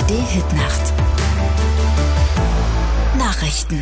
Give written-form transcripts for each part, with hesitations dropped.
ARD-Hitnacht. Nachrichten.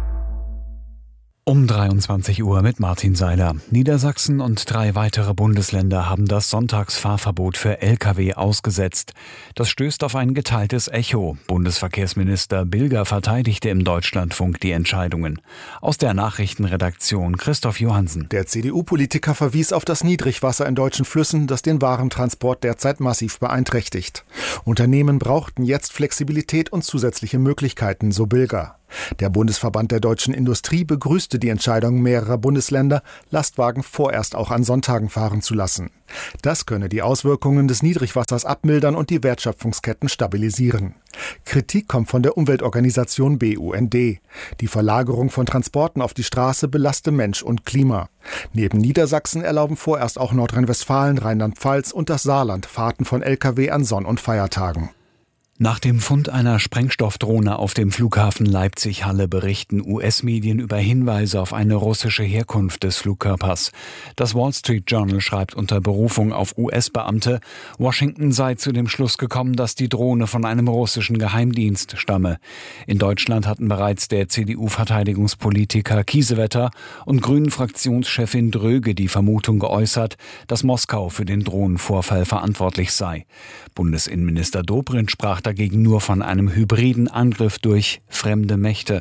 Um 23 Uhr mit Martin Seiler. Niedersachsen und 3 weitere Bundesländer haben das Sonntagsfahrverbot für Lkw ausgesetzt. Das stößt auf ein geteiltes Echo. Bundesverkehrsminister Bilger verteidigte im Deutschlandfunk die Entscheidungen. Aus der Nachrichtenredaktion Christoph Johansen. Der CDU-Politiker verwies auf das Niedrigwasser in deutschen Flüssen, das den Warentransport derzeit massiv beeinträchtigt. Unternehmen brauchten jetzt Flexibilität und zusätzliche Möglichkeiten, so Bilger. Der Bundesverband der deutschen Industrie begrüßte die Entscheidung mehrerer Bundesländer, Lastwagen vorerst auch an Sonntagen fahren zu lassen. Das könne die Auswirkungen des Niedrigwassers abmildern und die Wertschöpfungsketten stabilisieren. Kritik kommt von der Umweltorganisation BUND. Die Verlagerung von Transporten auf die Straße belaste Mensch und Klima. Neben Niedersachsen erlauben vorerst auch Nordrhein-Westfalen, Rheinland-Pfalz und das Saarland Fahrten von Lkw an Sonn- und Feiertagen. Nach dem Fund einer Sprengstoffdrohne auf dem Flughafen Leipzig-Halle berichten US-Medien über Hinweise auf eine russische Herkunft des Flugkörpers. Das Wall Street Journal schreibt unter Berufung auf US-Beamte, Washington sei zu dem Schluss gekommen, dass die Drohne von einem russischen Geheimdienst stamme. In Deutschland hatten bereits der CDU-Verteidigungspolitiker Kiesewetter und Grünen-Fraktionschefin Dröge die Vermutung geäußert, dass Moskau für den Drohnenvorfall verantwortlich sei. Bundesinnenminister Dobrindt sprach dagegen nur von einem hybriden Angriff durch fremde Mächte.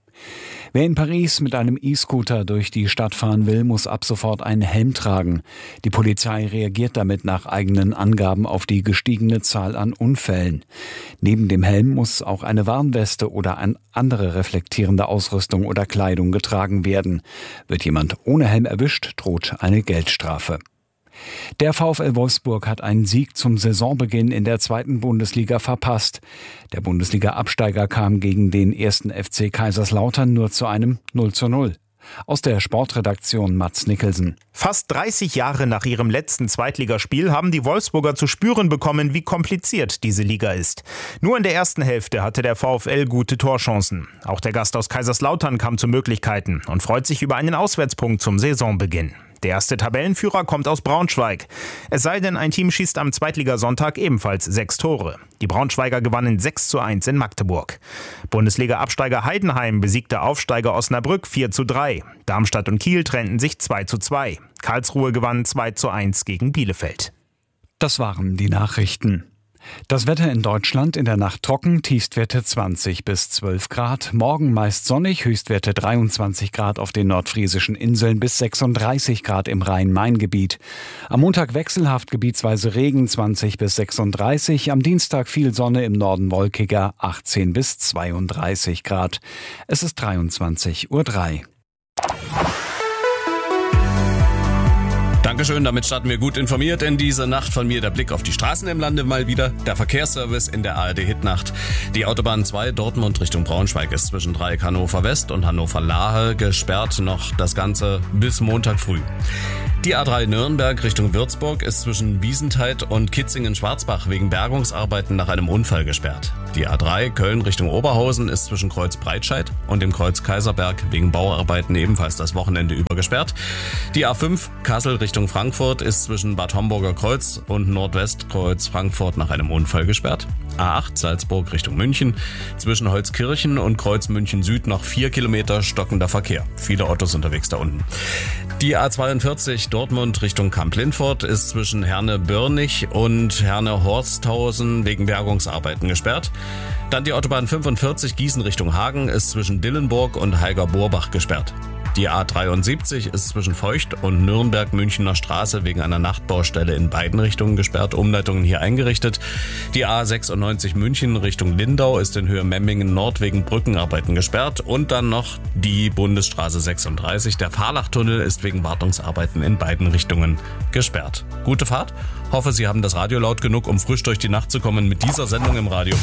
Wer in Paris mit einem E-Scooter durch die Stadt fahren will, muss ab sofort einen Helm tragen. Die Polizei reagiert damit nach eigenen Angaben auf die gestiegene Zahl an Unfällen. Neben dem Helm muss auch eine Warnweste oder eine andere reflektierende Ausrüstung oder Kleidung getragen werden. Wird jemand ohne Helm erwischt, droht eine Geldstrafe. Der VfL Wolfsburg hat einen Sieg zum Saisonbeginn in der 2. Bundesliga verpasst. Der Bundesliga-Absteiger kam gegen den 1. FC Kaiserslautern nur zu einem 0:0. Aus der Sportredaktion Mats Nicholson. Fast 30 Jahre nach ihrem letzten Zweitligaspiel haben die Wolfsburger zu spüren bekommen, wie kompliziert diese Liga ist. Nur in der ersten Hälfte hatte der VfL gute Torchancen. Auch der Gast aus Kaiserslautern kam zu Möglichkeiten und freut sich über einen Auswärtspunkt zum Saisonbeginn. Der erste Tabellenführer kommt aus Braunschweig. Es sei denn, ein Team schießt am Zweitligasonntag ebenfalls 6 Tore. Die Braunschweiger gewannen 6:1 in Magdeburg. Bundesliga-Absteiger Heidenheim besiegte Aufsteiger Osnabrück 4:3. Darmstadt und Kiel trennten sich 2:2. Karlsruhe gewann 2:1 gegen Bielefeld. Das waren die Nachrichten. Das Wetter in Deutschland in der Nacht trocken, Tiefstwerte 20 bis 12 Grad. Morgen meist sonnig, Höchstwerte 23 Grad auf den nordfriesischen Inseln bis 36 Grad im Rhein-Main-Gebiet. Am Montag wechselhaft, gebietsweise Regen 20 bis 36. Am Dienstag viel Sonne, im Norden wolkiger 18 bis 32 Grad. Es ist 23:03 Uhr. Dankeschön, damit starten wir gut informiert in diese Nacht. Von mir der Blick auf die Straßen im Lande mal wieder. Der Verkehrsservice in der ARD-Hitnacht. Die Autobahn 2 Dortmund Richtung Braunschweig ist zwischen Dreieck Hannover West und Hannover Lahe gesperrt. Noch das Ganze bis Montag früh. Die A3 Nürnberg Richtung Würzburg ist zwischen Wiesentheit und Kitzingen-Schwarzbach wegen Bergungsarbeiten nach einem Unfall gesperrt. Die A3 Köln Richtung Oberhausen ist zwischen Kreuz Breitscheid und dem Kreuz Kaiserberg wegen Bauarbeiten ebenfalls das Wochenende über gesperrt. Die A5 Kassel Richtung Frankfurt ist zwischen Bad Homburger Kreuz und Nordwestkreuz Frankfurt nach einem Unfall gesperrt. A8 Salzburg Richtung München, zwischen Holzkirchen und Kreuz München Süd noch 4 Kilometer stockender Verkehr. Viele Autos unterwegs da unten. Die A42 Dortmund Richtung Kamp-Lindfort ist zwischen Herne-Börnich und Herne-Horsthausen wegen Bergungsarbeiten gesperrt. Dann die Autobahn 45 Gießen Richtung Hagen ist zwischen Dillenburg und Heiger-Borbach gesperrt. Die A73 ist zwischen Feucht und Nürnberg-Münchener Straße wegen einer Nachtbaustelle in beiden Richtungen gesperrt, Umleitungen hier eingerichtet. Die A96 München Richtung Lindau ist in Höhe Memmingen Nord wegen Brückenarbeiten gesperrt. Und dann noch die Bundesstraße 36. Der Fahrlachtunnel ist wegen Wartungsarbeiten in beiden Richtungen gesperrt. Gute Fahrt. Hoffe, Sie haben das Radio laut genug, um frisch durch die Nacht zu kommen mit dieser Sendung im Radio.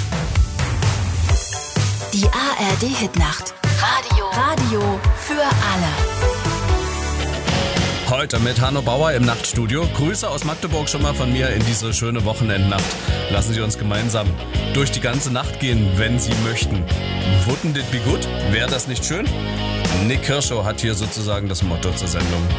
Die ARD-Hitnacht. Radio für alle. Heute mit Hanno Bauer im Nachtstudio. Grüße aus Magdeburg schon mal von mir in diese schöne Wochenendnacht. Lassen Sie uns gemeinsam durch die ganze Nacht gehen, wenn Sie möchten. Wouldn't it be good? Wäre das nicht schön? Nick Kershaw hat hier sozusagen das Motto zur Sendung.